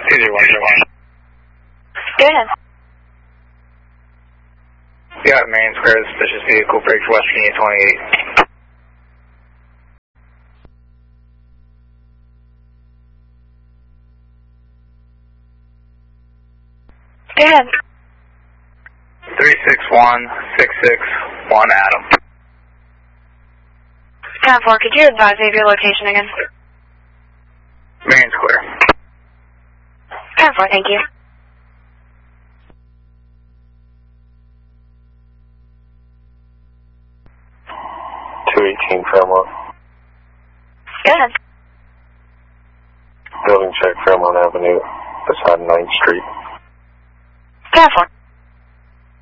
201. Go ahead. Yeah, Marion Square, suspicious vehicle, brakes West Virginia 28. Go ahead. 361661 Adam. 10-4, could you advise me of your location again? Marion Square. 10-4, thank you. Fairmont. Go ahead. Building check, Fairmont Avenue, beside 9th Street. 10-4.